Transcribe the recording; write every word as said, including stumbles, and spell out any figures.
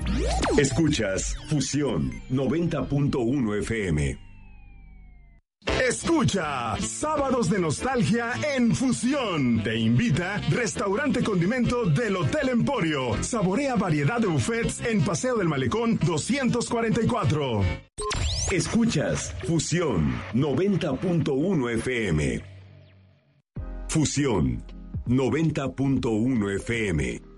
Escuchas Fusión noventa punto uno F M. Escucha Sábados de Nostalgia en Fusión. Te invita Restaurante Condimento del Hotel Emporio. Saborea variedad de buffets en Paseo del Malecón doscientos cuarenta y cuatro. Escuchas Fusión noventa punto uno F M. Fusión noventa punto uno F M.